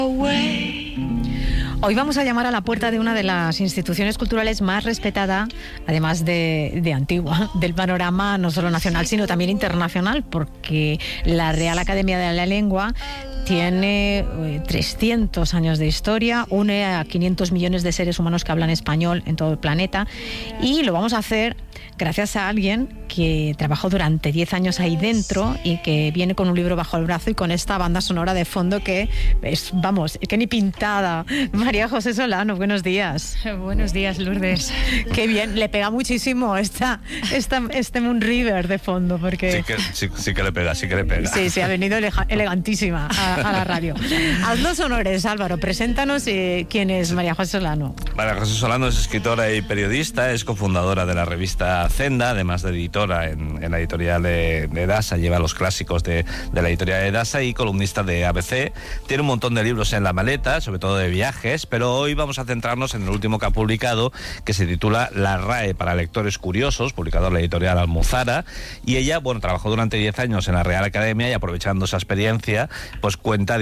Hoy vamos a llamar a la puerta de una de las instituciones culturales más respetada, además de antigua, del panorama no solo nacional, sino también internacional, porque la Real Academia de la Lengua tiene 300 años de historia, une a 500 millones de seres humanos que hablan español en todo el planeta, y lo vamos a hacer gracias a alguien que trabajó durante 10 años ahí dentro y que viene con un libro bajo el brazo y con esta banda sonora de fondo que es, vamos, que ni pintada. María José Solano, buenos días. Buenos días, Lourdes. Qué bien, le pega muchísimo este Moon River de fondo, porque... Sí que le pega. Sí, ha venido elegantísima a la radio. Haz los honores, Álvaro, preséntanos quién es María José Solano. María José Solano es escritora y periodista, es cofundadora de la revista Zenda, además de editora en la editorial de Edasa, lleva los clásicos de la editorial de Edasa y columnista de ABC. Tiene un montón de libros en la maleta, sobre todo de viajes, pero hoy vamos a centrarnos en el último que ha publicado, que se titula La RAE para lectores curiosos, publicado en la editorial Almuzara, y ella, trabajó durante 10 años en la Real Academia y aprovechando esa experiencia, pues cuenta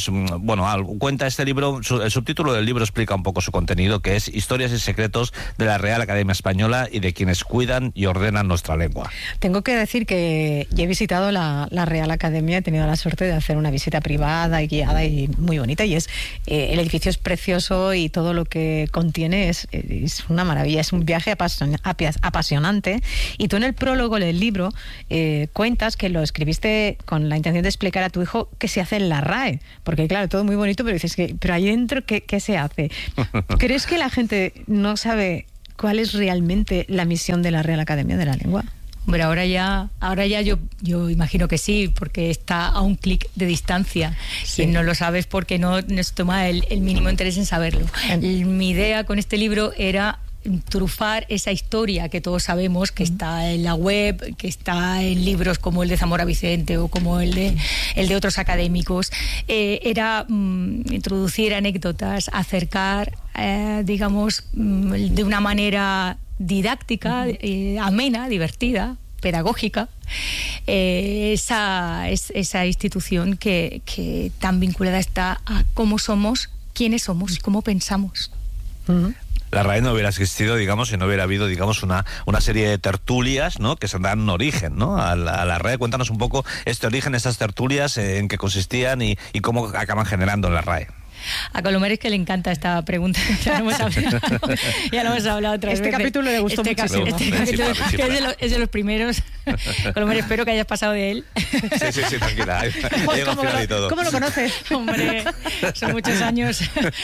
este libro, el subtítulo del libro explica un poco su contenido, que es Historias y secretos de la Real Academia Española y de quienes cuidan y ordenan nuestra lengua. Tengo que decir que ya he visitado la Real Academia, he tenido la suerte de hacer una visita privada y guiada y muy bonita, y el edificio es precioso y todo lo que contiene es una maravilla, es un viaje apasionante. Y tú en el prólogo del libro cuentas que lo escribiste con la intención de explicar a tu hijo qué se hace en la RAE, porque claro, todo muy bonito, pero dices pero ahí dentro ¿qué se hace? ¿Crees que la gente no sabe cuál es realmente la misión de la Real Academia de la Lengua? Hombre, ahora ya yo imagino que sí, porque está a un clic de distancia. Sí. Y no lo sabes porque no nos toma el mínimo interés en saberlo. Mi idea con este libro era trufar esa historia que todos sabemos, que está en la web, que está en libros como el de Zamora Vicente o como el de otros académicos. Era introducir anécdotas, acercar, de una manera didáctica, amena, divertida, pedagógica, esa institución que tan vinculada está a cómo somos, quiénes somos y cómo pensamos. La RAE no hubiera existido, si no hubiera habido, una serie de tertulias, ¿no?, que se dan origen, ¿no?, a la RAE. Cuéntanos un poco este origen, estas tertulias, en qué consistían y cómo acaban generando la RAE. A Colomares que le encanta esta pregunta, ya lo hemos hablado otras veces. Este capítulo le gustó muchísimo. Este capítulo es de los primeros. Colomares, espero que hayas pasado de él. Sí, tranquila. ¿Cómo lo conoces? Hombre, son muchos años.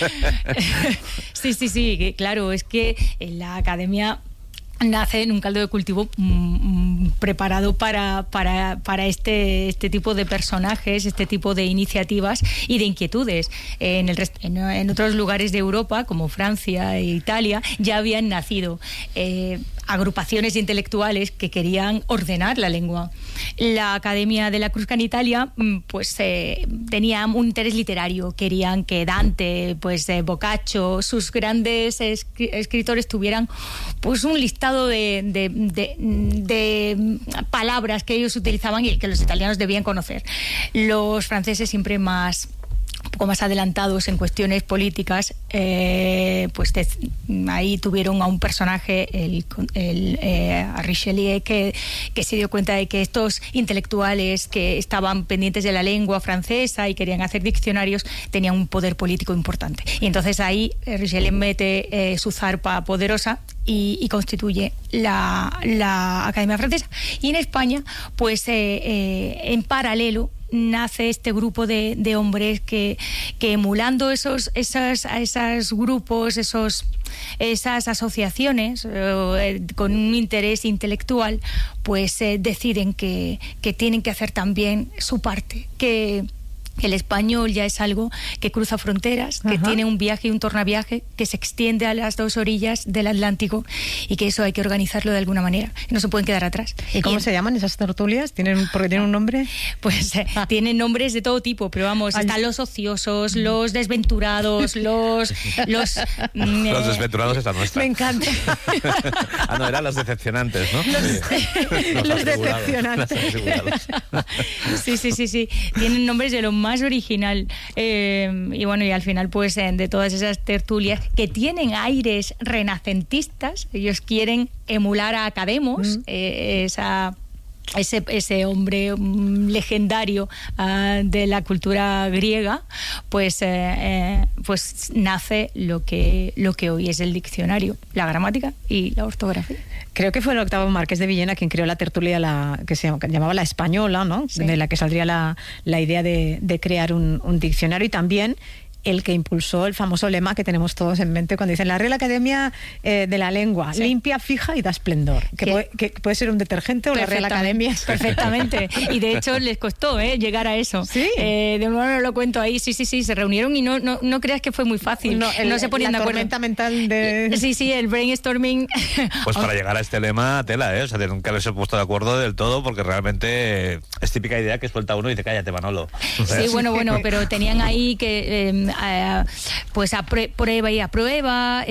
Sí, claro, es que en la academia nace en un caldo de cultivo preparado para este tipo de personajes, este tipo de iniciativas y de inquietudes. En otros lugares de Europa, como Francia e Italia, ya habían nacido agrupaciones intelectuales que querían ordenar la lengua. La Academia de la Crusca en Italia tenía un interés literario, querían que Dante, Boccaccio, sus grandes escritores tuvieran un listado de palabras que ellos utilizaban y que los italianos debían conocer. Los franceses, siempre un poco más adelantados en cuestiones políticas, ahí tuvieron a un personaje, a Richelieu, que se dio cuenta de que estos intelectuales que estaban pendientes de la lengua francesa y querían hacer diccionarios tenían un poder político importante. Y entonces ahí Richelieu mete su zarpa poderosa y constituye la Academia Francesa. Y en España, en paralelo, nace este grupo de hombres que emulando esos grupos, esas asociaciones con un interés intelectual, deciden que tienen que hacer también su parte, que el español ya es algo que cruza fronteras, que tiene un viaje y un tornaviaje que se extiende a las dos orillas del Atlántico y que eso hay que organizarlo de alguna manera. No se pueden quedar atrás. ¿Y cómo se llaman esas tertulias? ¿Porque tienen un nombre? Tienen nombres de todo tipo, pero están los ociosos, los desventurados, los desventurados es la nuestra. Me encanta. No, eran los decepcionantes, ¿no? Los decepcionantes. Sí. Tienen nombres de los más original. Y bueno, y al final, pues, de todas esas tertulias que tienen aires renacentistas, ellos quieren emular a Academos, ese hombre legendario de la cultura griega, pues nace lo que hoy es el diccionario, la gramática y la ortografía. Creo que fue el Octavo Marqués de Villena quien creó la tertulia que se llamaba La Española, ¿no? Sí. De la que saldría la idea de crear un diccionario, y también el que impulsó el famoso lema que tenemos todos en mente cuando dicen la Real Academia de la Lengua, sí, limpia, fija y da esplendor. Que puede ser un detergente o la Real Academia. Perfectamente. Y de hecho les costó llegar a eso. Sí. De nuevo no lo cuento ahí. Sí, se reunieron y no creas que fue muy fácil. No se ponían de acuerdo. La tormenta mental de... Sí, el brainstorming. Pues para llegar a este lema, tela, O sea, nunca les he puesto de acuerdo del todo, porque realmente es típica idea que suelta uno y dice, cállate, Manolo. Sí, bueno, pero tenían ahí que... pues a prueba y a prueba,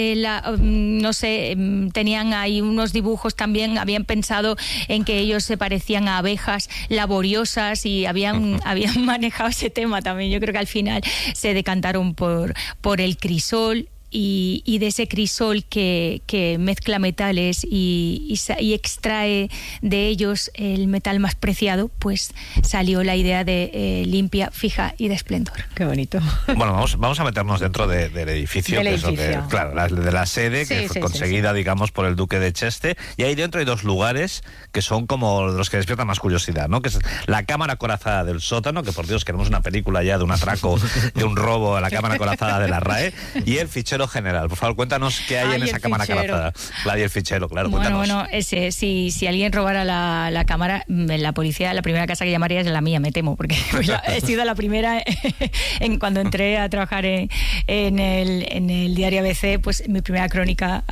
no sé, tenían ahí unos dibujos también, habían pensado en que ellos se parecían a abejas laboriosas y habían manejado ese tema también. Yo creo que al final se decantaron por el crisol. Y de ese crisol que mezcla metales y extrae de ellos el metal más preciado, pues salió la idea de limpia, fija y de esplendor. Qué bonito. Bueno, vamos a meternos dentro del edificio. Claro, de la sede, que fue conseguida, digamos, por el duque de Cheste. Y ahí dentro hay dos lugares que son como los que despiertan más curiosidad, ¿no? Que es la cámara acorazada del sótano, que por Dios queremos una película ya de un atraco, de un robo a la cámara acorazada de la RAE, y el fichero general. Por favor, cuéntanos qué hay en esa cámara acorazada. Y el fichero, claro, cuéntanos. Bueno, si alguien robara la cámara, la policía, la primera casa que llamaría es la mía, me temo, porque he sido la primera cuando entré a trabajar en el diario ABC, pues mi primera crónica,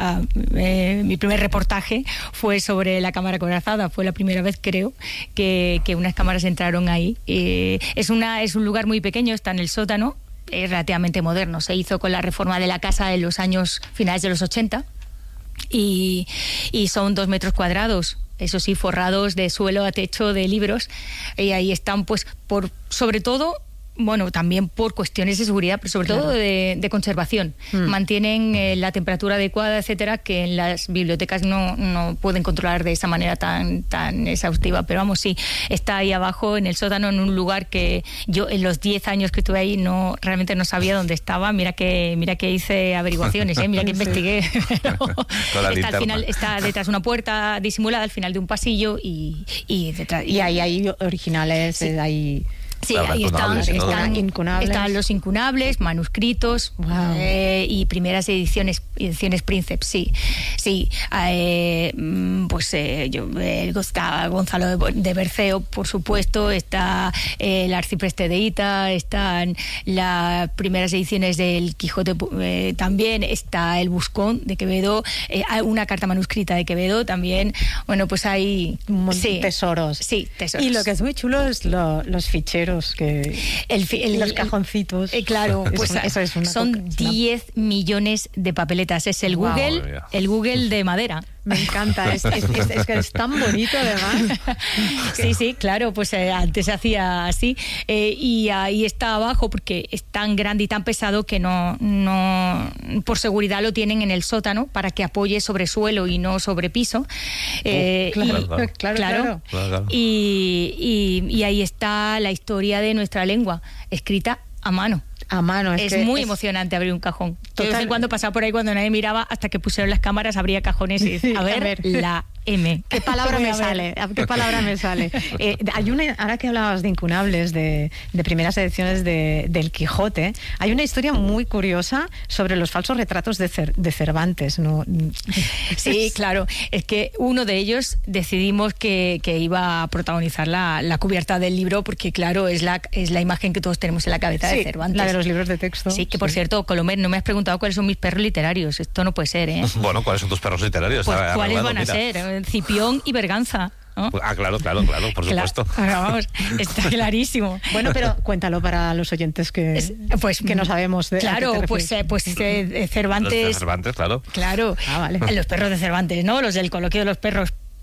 mi primer reportaje fue sobre la cámara acorazada. Fue la primera vez, creo, que unas cámaras entraron ahí. Es un lugar muy pequeño, está en el sótano. Es relativamente moderno, se hizo con la reforma de la casa en los años finales de los 80 y son 2 metros cuadrados, eso sí, forrados de suelo a techo de libros, y ahí están, pues, sobre todo, bueno, también por cuestiones de seguridad, pero sobre todo de conservación. Mantienen la temperatura adecuada, etcétera, que en las bibliotecas no pueden controlar de esa manera tan exhaustiva. Pero vamos, sí, está ahí abajo en el sótano, en un lugar que yo en los 10 años que estuve ahí realmente no sabía dónde estaba. Mira que hice averiguaciones, mira que investigué. Está al final, está detrás de una puerta disimulada al final de un pasillo y detrás. Y ahí hay originales, sí. Hay... Sí, ahí están incunables. Están los incunables, manuscritos, wow. Y primeras ediciones Princeps, sí. Pues está Gonzalo de Berceo, por supuesto, está el Arcipreste de Ita, están las primeras ediciones del Quijote también, está el Buscón de Quevedo, hay una carta manuscrita de Quevedo también. Bueno, pues hay tesoros. Sí, tesoros. Y lo que es muy chulo es los ficheros. Los cajoncitos. Claro, pues eso es son 10 millones de papeletas. Es el Google de madera. Me encanta, es que es tan bonito además. Sí, claro, pues antes se hacía así, y ahí está abajo porque es tan grande y tan pesado que no por seguridad lo tienen en el sótano para que apoye sobre suelo y no sobre piso. Claro. Y ahí está la historia de nuestra lengua, escrita a mano. Es muy emocionante abrir un cajón. De vez en cuando pasaba por ahí cuando nadie miraba, hasta que pusieron las cámaras, abría cajones y a ver la M. ¿Qué palabra me sale? Hay una, ahora que hablabas de incunables, de primeras ediciones del Quijote, hay una historia muy curiosa sobre los falsos retratos de Cervantes, ¿no? Sí, claro. Es que uno de ellos decidimos que iba a protagonizar la cubierta del libro, porque claro, es la imagen que todos tenemos en la cabeza de Cervantes. La de los libros de texto. Sí, que por cierto, Colomer, no me has preguntado cuáles son mis perros literarios. Esto no puede ser, ¿eh? Bueno, ¿cuáles son tus perros literarios? Pues, ¿cuáles van a ser? Cipión y Berganza, ¿no? Claro, por supuesto. Vamos, está clarísimo. Bueno, pero cuéntalo para los oyentes que no sabemos de claro, Cervantes. Los de Cervantes, claro. Claro, vale. Los perros de Cervantes, ¿no? Los del coloquio de los perros.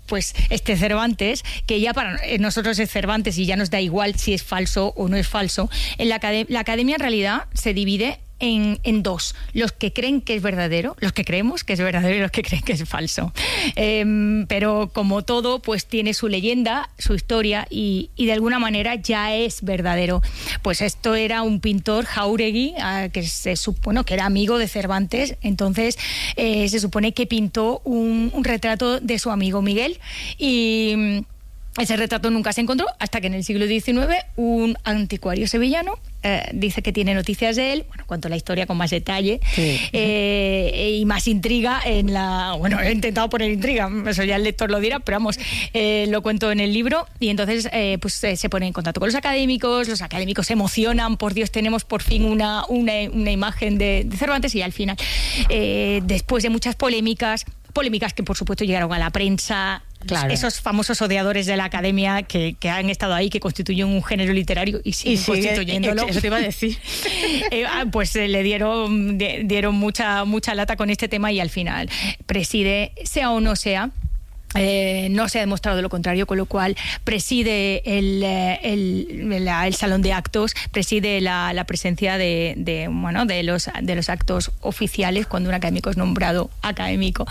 pues este Cervantes, que ya para nosotros es Cervantes y ya nos da igual si es falso o no es falso. La academia en realidad se divide en dos: los que creen que es verdadero, los que creemos que es verdadero y los que creen que es falso. Pero como todo, pues tiene su leyenda, su historia y de alguna manera ya es verdadero. Pues esto era un pintor, Jáuregui, que se supone que era amigo de Cervantes. Entonces se supone que pintó un retrato de su amigo Miguel y ese retrato nunca se encontró hasta que en el siglo XIX un anticuario sevillano dice que tiene noticias de él. Bueno, cuento la historia con más detalle, sí. Y más intriga bueno, he intentado poner intriga, eso ya el lector lo dirá, pero vamos, lo cuento en el libro. Y entonces pues se pone en contacto con los académicos se emocionan, por Dios, tenemos por fin una imagen de Cervantes. Y al final, después de muchas polémicas que por supuesto llegaron a la prensa, claro, esos famosos odiadores de la academia que han estado ahí, que constituyen un género literario y siguen constituyéndolo. Eso te iba a decir. Pues le dieron mucha lata con este tema y al final preside, sea o no sea, no se ha demostrado de lo contrario, con lo cual preside el salón de actos, preside la presencia de los actos oficiales cuando un académico es nombrado académico,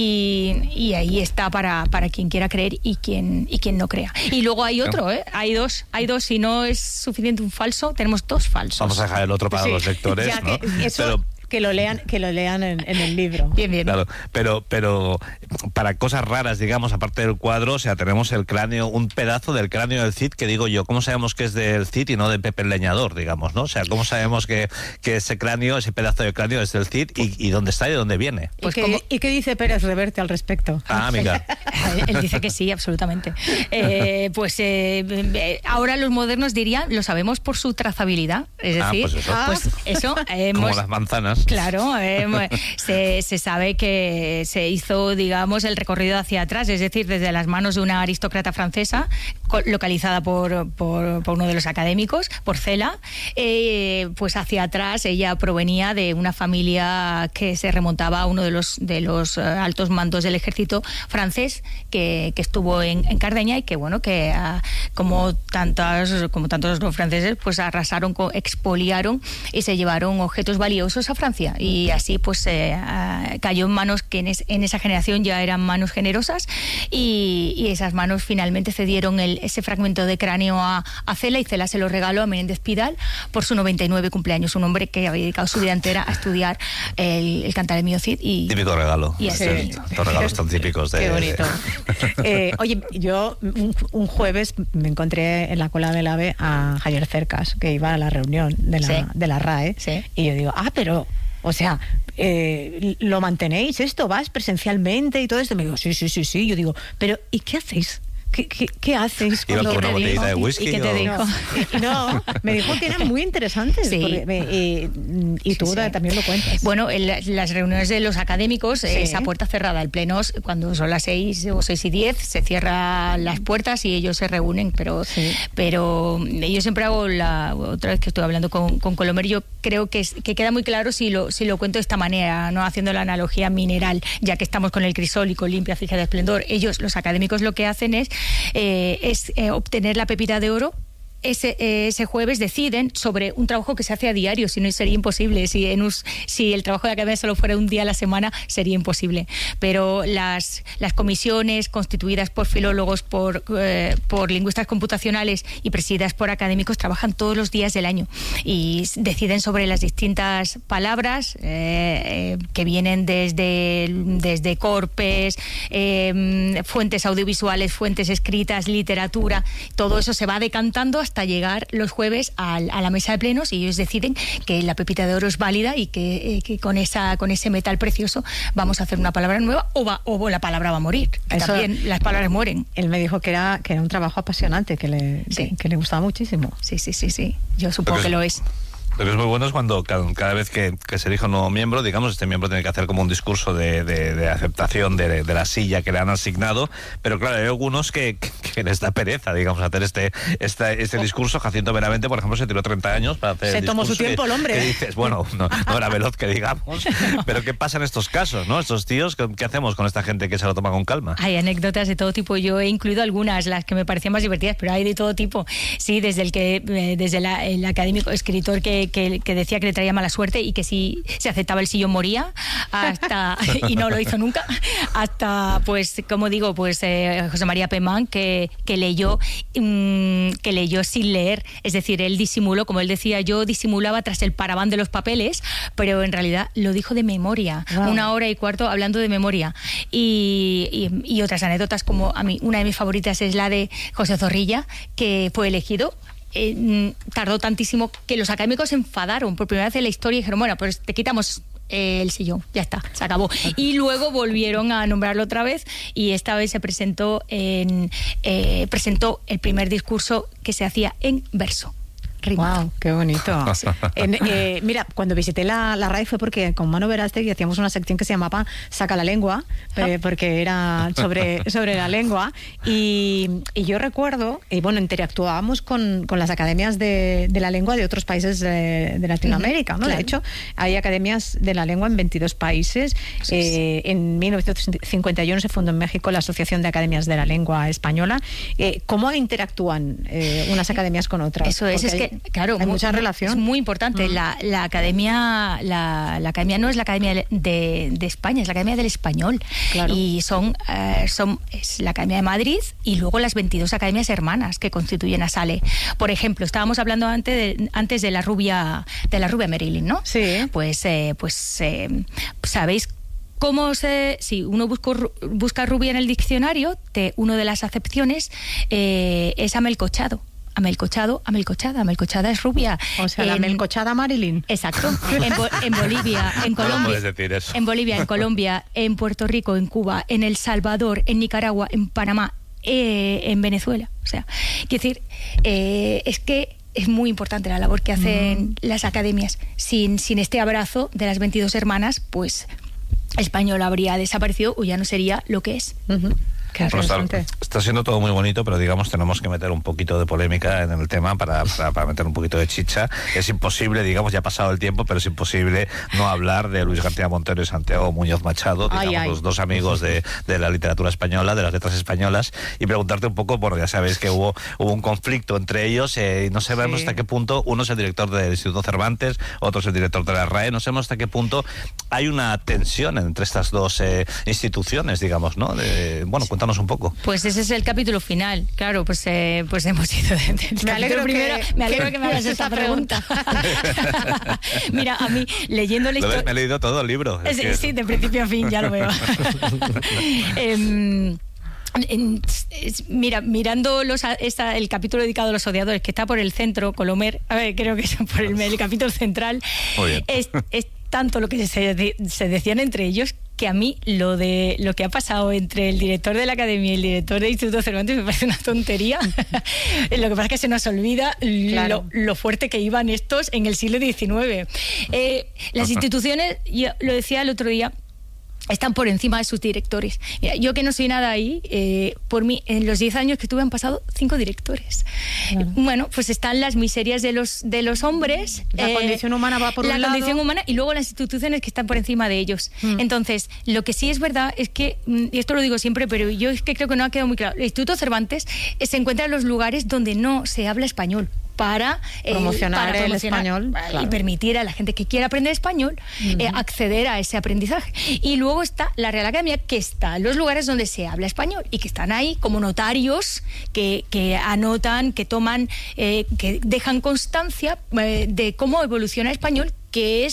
y ahí está para quien quiera creer y quien no crea. Y luego hay otro, hay dos, si no es suficiente un falso, tenemos dos falsos. Vamos a dejar el otro para los lectores, ya, ¿no? Que lo lean en el libro. Bien. Claro, pero para cosas raras, digamos, aparte del cuadro, o sea, tenemos el cráneo, un pedazo del cráneo del Cid, que digo yo, ¿cómo sabemos que es del Cid y no de Pepe el Leñador, digamos, ¿no? O sea, ¿cómo sabemos que ese cráneo, ese pedazo de cráneo es del Cid y dónde está y de dónde viene? Pues ¿Y qué dice Pérez Reverte al respecto? Mira. Él dice que sí, absolutamente. Ahora los modernos dirían, lo sabemos por su trazabilidad, es decir, pues eso. Como las manzanas. Claro, se sabe que se hizo, digamos, el recorrido hacia atrás, es decir, desde las manos de una aristócrata francesa, localizada por uno de los académicos, por Cela, pues hacia atrás. Ella provenía de una familia que se remontaba a uno de los altos mandos del ejército francés que estuvo en Cardeña y que, bueno, que como tantos los franceses, pues arrasaron, expoliaron y se llevaron objetos valiosos a Francia. Y así pues cayó en manos que en esa generación ya eran manos generosas, y esas manos finalmente cedieron ese fragmento de cráneo a Cela, y Cela se lo regaló a Menéndez Pidal por su 99 cumpleaños, un hombre que había dedicado su vida entera a estudiar el Cantar de Mío Cid. Típico regalo. Y sí. Los regalos tan típicos de... Qué bonito. Oye, yo un jueves me encontré en la cola del AVE a Javier Cercas, que iba a la reunión de la RAE, sí. Y yo digo, pero... O sea, ¿lo mantenéis esto? ¿Vas presencialmente y todo esto? Me digo, sí. Yo digo, pero ¿y qué hacéis? ¿Qué hacéis? ¿Iba con una botellita de whisky? ¿Y qué te dijo? No, me dijo que eran muy interesantes. Sí. Y tú también lo cuentas. Bueno, las reuniones de los académicos, esa puerta cerrada. El pleno, cuando son las 6 o 6:10, se cierran las puertas y ellos se reúnen. Pero yo siempre hago otra vez que estoy hablando con Colomer, yo creo que queda muy claro si lo cuento de esta manera, no haciendo la analogía mineral, ya que estamos con el crisol y con limpia, fija de esplendor. Ellos, los académicos, lo que hacen es obtener la pepita de oro. Ese jueves deciden sobre un trabajo que se hace a diario, si no sería imposible. Si el trabajo de academia solo fuera un día a la semana, sería imposible. Pero las comisiones constituidas por filólogos, por lingüistas computacionales y presididas por académicos trabajan todos los días del año y deciden sobre las distintas palabras que vienen desde corpes, fuentes audiovisuales, fuentes escritas, literatura. Todo eso se va decantando hasta llegar los jueves a la mesa de plenos, y ellos deciden que la pepita de oro es válida y que con ese metal precioso vamos a hacer una palabra nueva, o la palabra va a morir. También las palabras mueren. Él me dijo que era un trabajo apasionante, que le gustaba muchísimo. Sí. Yo supongo que lo es. Lo que es muy bueno es cuando cada vez que se elige un nuevo miembro, digamos, este miembro tiene que hacer como un discurso de aceptación de la silla que le han asignado, pero claro, hay algunos que les da pereza, digamos, hacer este discurso. Jacinto Benavente, por ejemplo, se tiró 30 años para hacer Se tomó su tiempo el hombre. Que dices, bueno, no era veloz que digamos, pero ¿qué pasa en estos casos, no? Estos tíos, ¿qué hacemos con esta gente que se lo toma con calma? Hay anécdotas de todo tipo. Yo he incluido algunas, las que me parecían más divertidas, pero hay de todo tipo. Sí, desde el académico escritor que decía que le traía mala suerte y que si se aceptaba el sillón moría, hasta y no lo hizo nunca, hasta, pues, como digo, pues José María Pemán, que leyó sin leer. Es decir, él disimuló, como él decía, yo disimulaba tras el paraván de los papeles, pero en realidad lo dijo de memoria. Wow. 1 hora y cuarto hablando de memoria. Y otras anécdotas, como a mí, una de mis favoritas es la de José Zorrilla, que fue elegido. Tardó tantísimo que los académicos se enfadaron por primera vez en la historia y dijeron, bueno, pues te quitamos el sillón, ya está, se acabó. Y luego volvieron a nombrarlo otra vez y esta vez se presentó el primer discurso que se hacía en verso. Wow, qué bonito. Mira, cuando visité la RAE fue porque con Manu Verástegui hacíamos una sección que se llamaba Saca la lengua, porque era sobre la lengua, y yo recuerdo, y bueno, interactuábamos con las academias de la lengua de otros países de Latinoamérica, ¿no? Claro. De hecho, hay academias de la lengua en 22 países. En 1951 se fundó en México la Asociación de Academias de la Lengua Española. ¿Cómo interactúan unas academias con otras? Eso es, es que claro, hay mucha relación. Es muy importante. La academia no es la academia de España, es la academia del español. Claro. Y es la academia de Madrid y luego las 22 academias hermanas que constituyen a SALE. Por ejemplo, estábamos hablando antes de la rubia Marilyn, ¿no? Sí. Pues sabéis cómo si uno busca rubia en el diccionario, una de las acepciones es amelcochado. Amelcochada es rubia. O sea, la amelcochada Marilyn. Exacto. En Bolivia, en Colombia. ¿Puedes decir eso? En Bolivia, en Colombia, en Puerto Rico, en Cuba, en El Salvador, en Nicaragua, en Panamá, en Venezuela. O sea, quiero decir, es que es muy importante la labor que hacen las academias. Sin este abrazo de las 22 hermanas, pues el español habría desaparecido o ya no sería lo que es. Está siendo todo muy bonito, pero digamos tenemos que meter un poquito de polémica en el tema para meter un poquito de chicha. Es imposible, digamos, ya ha pasado el tiempo, pero es imposible no hablar de Luis García Montero y Santiago Muñoz Machado, digamos, los dos amigos de la literatura española, de las letras españolas, y preguntarte un poco, bueno, ya sabéis que hubo un conflicto entre ellos, y no sabemos hasta qué punto, uno es el director del Instituto Cervantes, otro es el director de la RAE, no sabemos hasta qué punto hay una tensión entre estas dos instituciones, digamos, ¿no? Bueno, cuéntanos un poco. Pues ese es el capítulo final, claro, pues hemos ido me alegro que me hagas esta pregunta. Mira, a mí, leyendo la historia... Me he leído todo el libro. Sí, de principio a fin, ya lo veo. Mira, mirando el capítulo dedicado a los odiadores, que está por el centro, Colomer, creo que es por el capítulo central, es tanto lo que se decían entre ellos, que a mí lo que ha pasado entre el director de la academia y el director del Instituto Cervantes me parece una tontería. Lo que pasa es que se nos olvida lo fuerte que iban estos en el siglo XIX. Las instituciones, yo lo decía el otro día, están por encima de sus directores. Mira, yo que no soy nada ahí, por mí, en los 10 años que tuve han pasado 5 directores. Claro. Bueno, pues están las miserias de los hombres. La condición humana va por un lado. La condición humana y luego las instituciones que están por encima de ellos. Entonces, lo que sí es verdad es que, y esto lo digo siempre, pero yo es que creo que no ha quedado muy claro, el Instituto Cervantes se encuentra en los lugares donde no se habla español. Para promocionar el español y permitir a la gente que quiera aprender español acceder a ese aprendizaje. Y luego está la Real Academia, que está en los lugares donde se habla español y que están ahí como notarios que anotan, que toman, que dejan constancia de cómo evoluciona el español, que es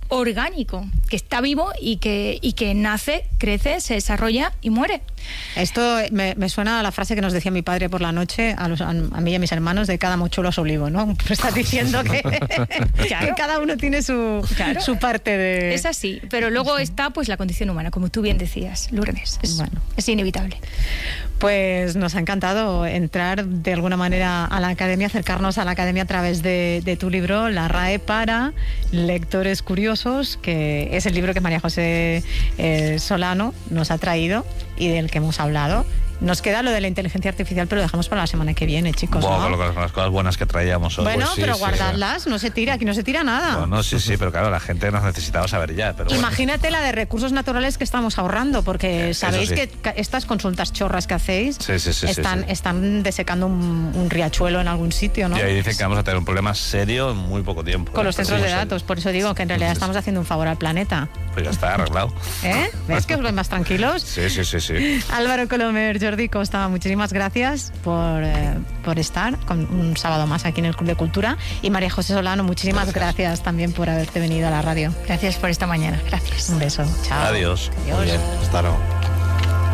orgánico, que está vivo y que nace, crece, se desarrolla y muere. Esto me suena a la frase que nos decía mi padre por la noche a mí y a mis hermanos, de cada mochuelo a su olivo, ¿no? Estás diciendo que, que cada uno tiene su parte de... Es así, pero luego está pues la condición humana, como tú bien decías, Lourdes. Es inevitable. Pues nos ha encantado entrar de alguna manera a la academia, acercarnos a la academia a través de tu libro, La RAE para lectores curiosos, que es el libro que María José Solano nos ha traído y del que hemos hablado. Nos queda lo de la inteligencia artificial, pero lo dejamos para la semana que viene, chicos. Bueno, ¿no? Con las cosas buenas que traíamos hoy. Bueno, pues sí, pero guardadlas, no se tira, aquí no se tira nada. Bueno, sí, pero claro, la gente nos necesitaba saber ya. Pero imagínate la de recursos naturales que estamos ahorrando, porque sabéis que estas consultas chorras que hacéis están desecando un riachuelo en algún sitio, ¿no? Y ahí dicen que vamos a tener un problema serio en muy poco tiempo. Con los centros de datos, por eso digo que en realidad estamos haciendo un favor al planeta. Pues ya está arreglado. ¿Ves que os vais más tranquilos? Sí. Álvaro Colomer, Jordi Costa, muchísimas gracias por estar con un sábado más aquí en el Club de Cultura. Y María José Solano, muchísimas gracias también por haberte venido a la radio. Gracias por esta mañana. Gracias. Un beso. Chao. Adiós. Adiós. Bien. Hasta luego.